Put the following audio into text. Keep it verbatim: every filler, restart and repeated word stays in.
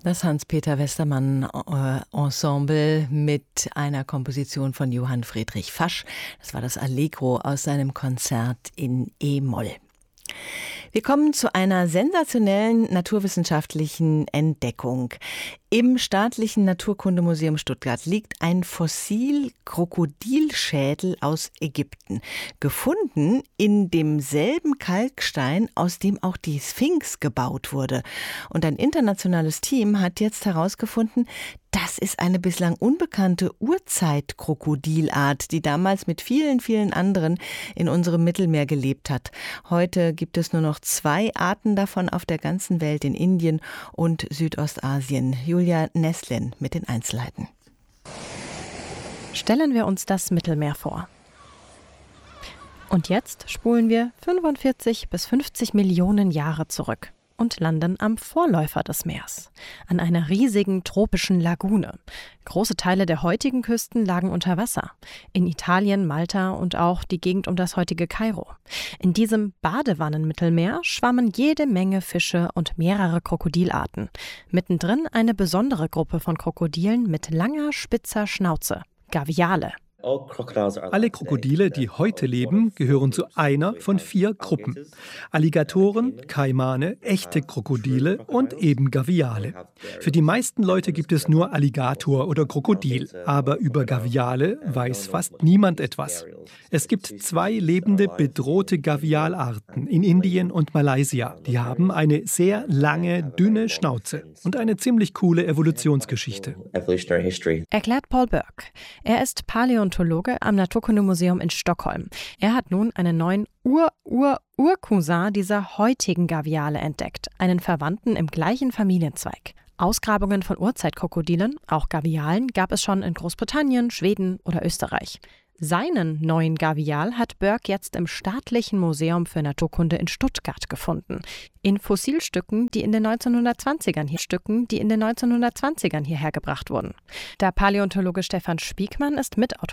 Das Hans-Peter Westermann-Ensemble mit einer Komposition von Johann Friedrich Fasch. Das war das Allegro aus seinem Konzert in E-Moll. Wir kommen zu einer sensationellen naturwissenschaftlichen Entdeckung. Im Staatlichen Naturkundemuseum Stuttgart liegt ein Fossil-Krokodilschädel aus Ägypten, gefunden in demselben Kalkstein, aus dem auch die Sphinx gebaut wurde. Und ein internationales Team hat jetzt herausgefunden, das ist eine bislang unbekannte Urzeit-Krokodilart, die damals mit vielen, vielen anderen in unserem Mittelmeer gelebt hat. Heute gibt es nur noch zwei Arten davon auf der ganzen Welt, in Indien und Südostasien. Julia Neslin mit den Einzelheiten. Stellen wir uns das Mittelmeer vor. Und jetzt spulen wir fünfundvierzig bis fünfzig Millionen Jahre zurück und landen am Vorläufer des Meers, an einer riesigen tropischen Lagune. Große Teile der heutigen Küsten lagen unter Wasser. In Italien, Malta und auch die Gegend um das heutige Kairo. In diesem Badewannenmittelmeer schwammen jede Menge Fische und mehrere Krokodilarten. Mittendrin eine besondere Gruppe von Krokodilen mit langer, spitzer Schnauze, Gaviale. Alle Krokodile, die heute leben, gehören zu einer von vier Gruppen. Alligatoren, Kaimane, echte Krokodile und eben Gaviale. Für die meisten Leute gibt es nur Alligator oder Krokodil, aber über Gaviale weiß fast niemand etwas. Es gibt zwei lebende bedrohte Gavialarten in Indien und Malaysia. Die haben eine sehr lange, dünne Schnauze und eine ziemlich coole Evolutionsgeschichte. Erklärt Paul Burke. Er ist Paläontologe am Naturkundemuseum in Stockholm. Er hat nun einen neuen Ur-Ur-Urcousin dieser heutigen Gaviale entdeckt, einen Verwandten im gleichen Familienzweig. Ausgrabungen von Urzeitkrokodillen, auch Gavialen, gab es schon in Großbritannien, Schweden oder Österreich. Seinen neuen Gavial hat Burke jetzt im Staatlichen Museum für Naturkunde in Stuttgart gefunden. In Fossilstücken, die in den neunzehnhundertzwanzigern hier Stücken, die in den neunzehnhundertzwanzigern hierher gebracht wurden. Der Paläontologe Stefan Spiegmann ist Mitautor